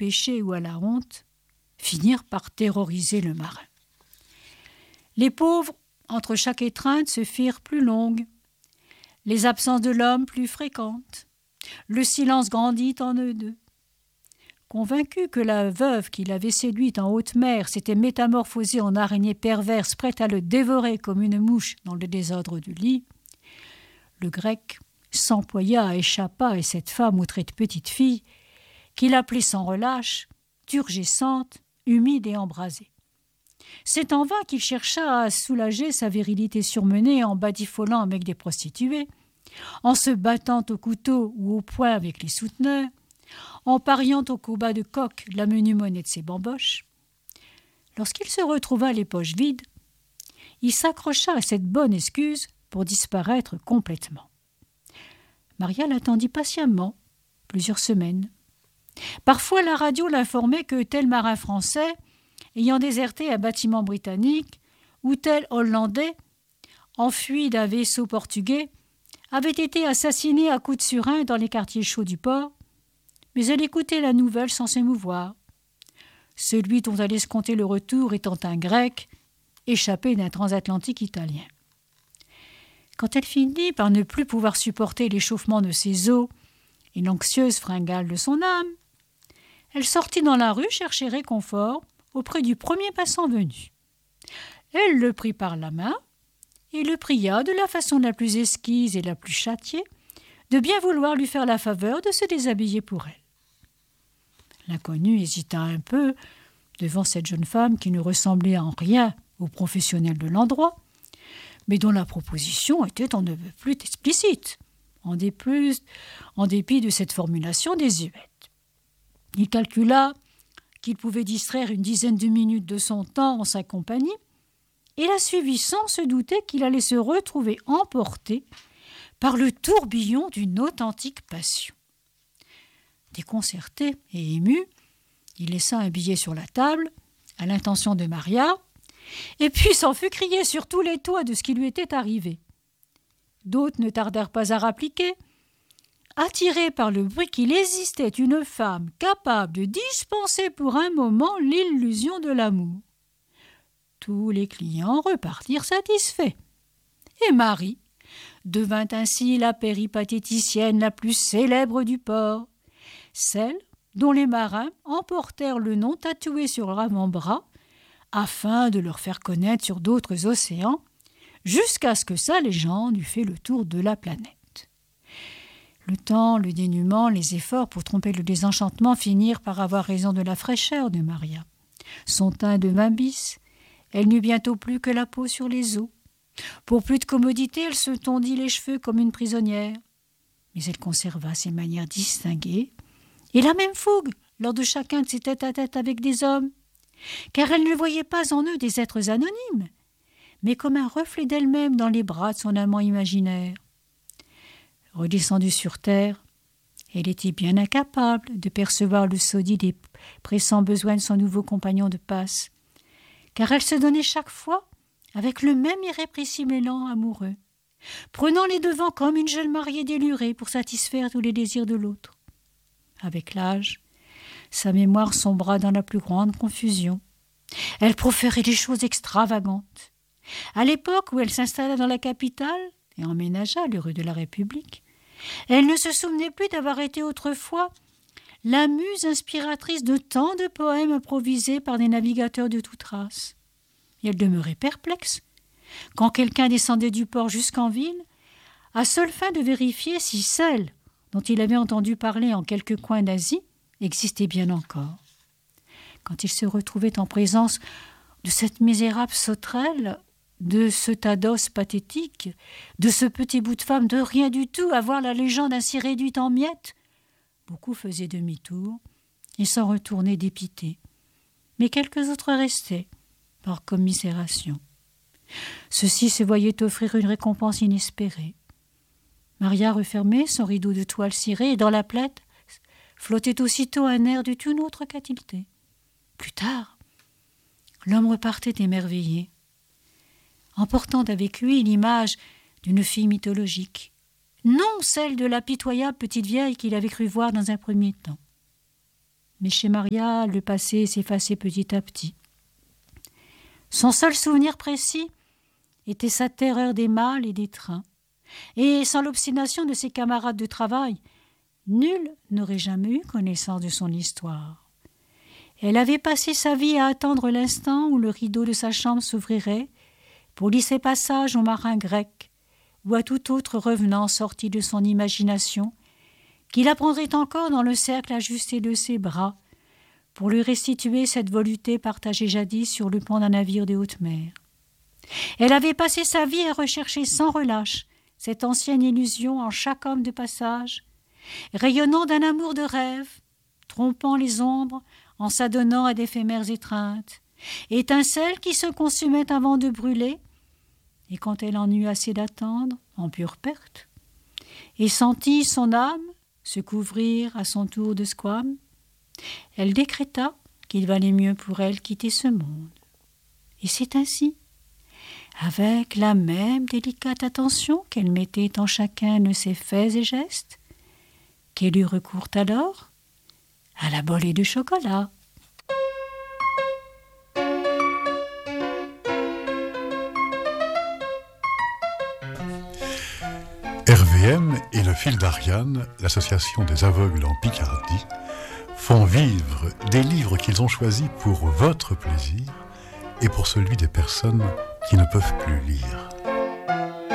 péché ou à la honte, finirent par terroriser le marin. Les pauvres, entre chaque étreinte, se firent plus longues, les absences de l'homme plus fréquentes, le silence grandit en eux deux. Convaincu que la veuve qu'il avait séduite en haute mer s'était métamorphosée en araignée perverse prête à le dévorer comme une mouche dans le désordre du lit, le Grec s'employa, échappa à cette femme outrée de petite fille, qu'il appelait sans relâche, turgescente, humide et embrasée. C'est en vain qu'il chercha à soulager sa virilité surmenée en badifolant avec des prostituées, en se battant au couteau ou au poing avec les souteneurs, en pariant au combat de coq la menue monnaie de ses bamboches. Lorsqu'il se retrouva les poches vides, il s'accrocha à cette bonne excuse pour disparaître complètement. Maria l'attendit patiemment, plusieurs semaines. Parfois, la radio l'informait que tel marin français, ayant déserté un bâtiment britannique, ou tel Hollandais, enfui d'un vaisseau portugais, avait été assassiné à coups de surin dans les quartiers chauds du port, mais elle écoutait la nouvelle sans s'émouvoir. Celui dont elle escomptait le retour étant un Grec, échappé d'un transatlantique italien. Quand elle finit par ne plus pouvoir supporter l'échauffement de ses os et l'anxieuse fringale de son âme, elle sortit dans la rue chercher réconfort auprès du premier passant venu. Elle le prit par la main et le pria de la façon la plus esquisse et la plus châtiée de bien vouloir lui faire la faveur de se déshabiller pour elle. L'inconnu hésita un peu devant cette jeune femme qui ne ressemblait en rien aux professionnels de l'endroit, mais dont la proposition était on ne veut plus explicite, en dépit de cette formulation désuète. Il calcula qu'il pouvait distraire une dizaine de minutes de son temps en sa compagnie, et la suivit sans se douter qu'il allait se retrouver emporté par le tourbillon d'une authentique passion. Déconcerté et ému, il laissa un billet sur la table, à l'intention de Maria, et puis s'en fut crié sur tous les toits de ce qui lui était arrivé. D'autres ne tardèrent pas à rappliquer. Attiré par le bruit qu'il existait une femme capable de dispenser pour un moment l'illusion de l'amour. Tous les clients repartirent satisfaits. Et Marie devint ainsi la péripatéticienne la plus célèbre du port, celle dont les marins emportèrent le nom tatoué sur leur avant-bras afin de leur faire connaître sur d'autres océans, jusqu'à ce que sa légende eût fait le tour de la planète. Le temps, le dénuement, les efforts pour tromper le désenchantement finirent par avoir raison de la fraîcheur de Maria. Son teint devint bis, elle n'eut bientôt plus que la peau sur les os. Pour plus de commodité, elle se tondit les cheveux comme une prisonnière. Mais elle conserva ses manières distinguées et la même fougue lors de chacun de ses tête-à-tête avec des hommes, car elle ne voyait pas en eux des êtres anonymes, mais comme un reflet d'elle-même dans les bras de son amant imaginaire. Redescendue sur terre, elle était bien incapable de percevoir le sordide et pressant besoin de son nouveau compagnon de passe, car elle se donnait chaque fois avec le même irrépressible élan amoureux, prenant les devants comme une jeune mariée délurée pour satisfaire tous les désirs de l'autre. Avec l'âge, sa mémoire sombra dans la plus grande confusion. Elle proférait des choses extravagantes. À l'époque où elle s'installa dans la capitale et emménagea les rues de la République, elle ne se souvenait plus d'avoir été autrefois la muse inspiratrice de tant de poèmes improvisés par des navigateurs de toute race. Et elle demeurait perplexe quand quelqu'un descendait du port jusqu'en ville, à seule fin de vérifier si celle dont il avait entendu parler en quelques coins d'Asie existait bien encore. Quand il se retrouvait en présence de cette misérable sauterelle, de ce tas d'os pathétique, de ce petit bout de femme de rien du tout, à voir la légende ainsi réduite en miettes, beaucoup faisaient demi-tour et s'en retournaient dépités. Mais quelques autres restaient, par commisération. Ceux-ci se voyaient offrir une récompense inespérée. Maria refermait son rideau de toile cirée et dans la plaide flottait aussitôt un air de toute autre qu'habileté. Plus tard, l'homme repartait émerveillé, emportant avec lui l'image d'une fille mythologique, non celle de la pitoyable petite vieille qu'il avait cru voir dans un premier temps. Mais chez Maria, le passé s'effaçait petit à petit. Son seul souvenir précis était sa terreur des malles et des trains. Et sans l'obstination de ses camarades de travail, nul n'aurait jamais eu connaissance de son histoire. Elle avait passé sa vie à attendre l'instant où le rideau de sa chambre s'ouvrirait pour lisser passage aux marins grecs ou à tout autre revenant sorti de son imagination, qui la prendrait encore dans le cercle ajusté de ses bras pour lui restituer cette volupté partagée jadis sur le pont d'un navire des hautes mers. Elle avait passé sa vie à rechercher sans relâche cette ancienne illusion en chaque homme de passage, rayonnant d'un amour de rêve, trompant les ombres en s'adonnant à d'éphémères étreintes, étincelles qui se consumaient avant de brûler, et quand elle en eut assez d'attendre, en pure perte, et sentit son âme se couvrir à son tour de squame, elle décréta qu'il valait mieux pour elle quitter ce monde. Et c'est ainsi, avec la même délicate attention qu'elle mettait en chacun de ses faits et gestes, qu'elle eut recours alors à la bolée de chocolat. RVM et le fil d'Ariane, l'association des aveugles en Picardie, font vivre des livres qu'ils ont choisis pour votre plaisir et pour celui des personnes qui ne peuvent plus lire.